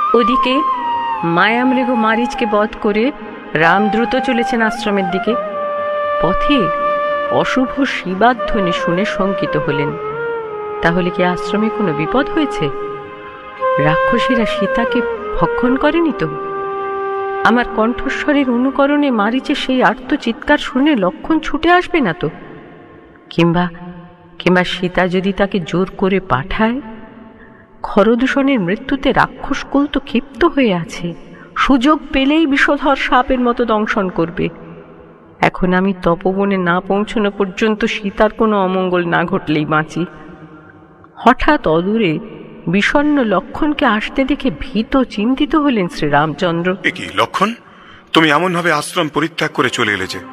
ওদিকে মায়ামৃগ মারীচকে বধ করে রাম দ্রুত চলেছেন আশ্রমের দিকে। পথে অশুভ শিবাধ্বনি শুনে শঙ্কিত হলেন। তাহলে কি আশ্রমে কোনো বিপদ হয়েছে? রাক্ষসীরা সীতাকে ভক্ষণ করেনি তো? আমার কণ্ঠস্বরের অনুকরণে মারীচের সেই আর্ত চিৎকার শুনে লক্ষণ ছুটে আসবে না তো? কিংবা সীতা যদি তাকে জোর করে পাঠায়? খরদূষণের মৃত্যুতে রাক্ষসকুল তো ক্ষিপ্ত হয়ে আছে, সুযোগ পেলেই বিষধর সাপের মতো দংশন করবে। এখন আমি তপবনে না পৌঁছানো পর্যন্ত সীতার কোনো অমঙ্গল না ঘটলেই বাঁচি। হঠাৎ অদূরে বিষণ্ণ লক্ষণকে আসতে দেখে ভীত চিন্তিত হলেন শ্রীরামচন্দ্র। কি লক্ষণ, তুমি এমন ভাবে আশ্রম পরিত্যাগ করে চলে এলে যে?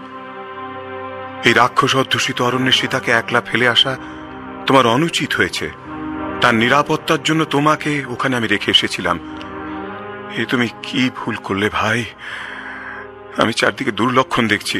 এই রাক্ষস অধ্যুষিত অরণ্যে সীতাকে একলা ফেলে আসা তোমার অনুচিত হয়েছে। তার নিরাপত্তার জন্য তোমাকে ওখানে আমি রেখে এসেছিলাম। এ তুমি কি ভুল করলে ভাই? আমি চারদিকে দুর্লক্ষণ দেখছি।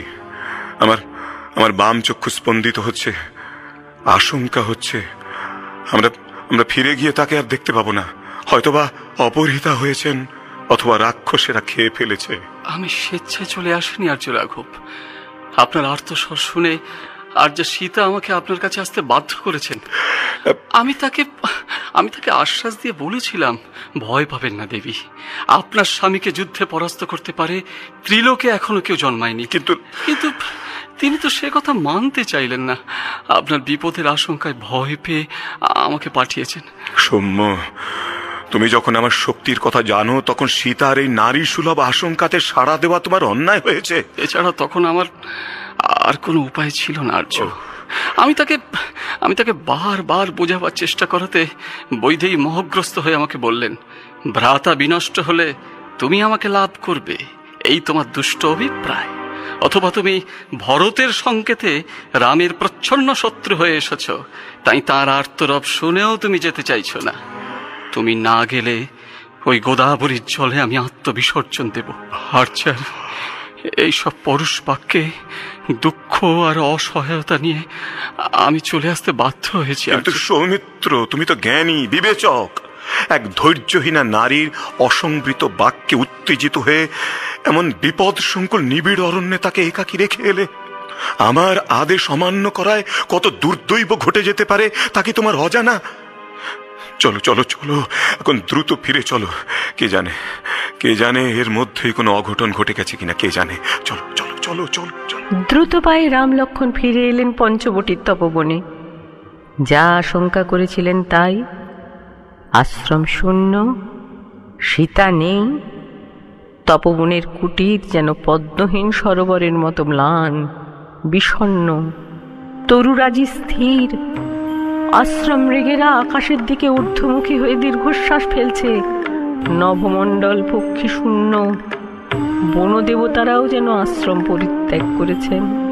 আমার বাম চক্ষু স্পন্দিত হচ্ছে, আশঙ্কা হচ্ছে আমরা ফিরে গিয়ে তাকে আর দেখতে পাবো না। হয়তোবা অপহৃতা হয়েছেন, অথবা রাক্ষসেরা খেয়ে ফেলেছে। আমি স্বেচ্ছায় চলে আসিনি আর্য রাঘব। আপনার আর্তস্বর শুনে আর্য সীতা আমাকে আপনার কাছে আসতে বাধ্য করেছেন। আমি তাকে আশ্বাস দিয়ে বলেছিলাম, ভয় পাবেন না দেবী, আপনার স্বামীকে যুদ্ধে পরাস্ত করতে পারে ত্রিলোকে এখনো কেউ জন্মায়নি। কিন্তু তিনি তো সে কথা মানতে চাইলেন না। আপনার বিপদের আশঙ্কায় ভয় পেয়ে আমাকে পাঠিয়েছেন। সৌম্য, তুমি যখন আমার শক্তির কথা জানো, তখন সীতার এই নারী সুলভ আশঙ্কাতে সাড়া দেওয়া তোমার অন্যায় হয়েছে। এছাড়া তখন আমার আর কোনো উপায় ছিল না আর্য। আমি তাকে বারবার বোঝাবার চেষ্টা করাতে বৈদেহী মোহগ্রস্ত হয়ে আমাকে বললেন, ভ্রাতা বিনষ্ট হলে তুমি আমাকে লাভ করবে, এই তোমার দুষ্ট অভিপ্রায়। অথবা তুমি ভরতের সংকেতে রামের প্রচ্ছন্ন শত্রু হয়ে এসেছ, তাই তার আর্তরব শুনেও তুমি যেতে চাইছো না। তুমি না গেলে ওই গোদাবরীর জলে আমি আত্মবিসর্জন দেব। আর্চার এইসব পরুষ বাক্যে দুঃখ আর অসহায়তা নিয়ে আমি চলে আসতে বাধ্য হয়েছি। কিন্তু সৌমিত্র, তুমি তো জ্ঞানী বিবেচক। এক ধৈর্যহীনা নারীর অসংবৃত বাক্যে উত্তেজিত হয়ে এমন বিপদ সংকুল নিবিড় অরণ্যে তাকে একাকী রেখে এলে। আমার আদেশ অমান্য করায় কত দুর্দৈব ঘটে যেতে পারে তা কি তোমার অজানা? চলো চলো চলো, এখন দ্রুত ফিরে চলো। কে জানে এর মধ্যেই কোনো অঘটন ঘটে গেছে কিনা, কে জানে। চলো চলো চলো চলো চলো। দ্রুত পায়ে রাম লক্ষণ ফিরে এলেন পঞ্চবটির তপবনে। যা আশঙ্কা করেছিলেন তাই। আশ্রম শূন্য, সীতা নেই। তপবনের কুটির যেন পদ্মহীন সরোবরের মতো ম্লান, বিষণ্ণ। তরুরাজি স্থির। আশ্রম মৃগেরা আকাশের দিকে ঊর্ধ্বমুখী হয়ে দীর্ঘশ্বাস ফেলছে। নভমণ্ডল পক্ষী শূন্য। বনদেবতারাও যেন আশ্রম পরিত্যাগ করেছেন।